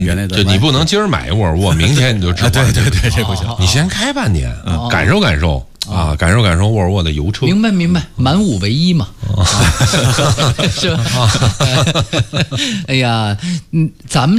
原来的。 就你不能今儿买沃尔沃，明天你就置换。 对，这不行。 你先开半年，感受感受啊，感受感受沃尔沃的油车。 明白，满5为1嘛，是吧？哎呀，咱们。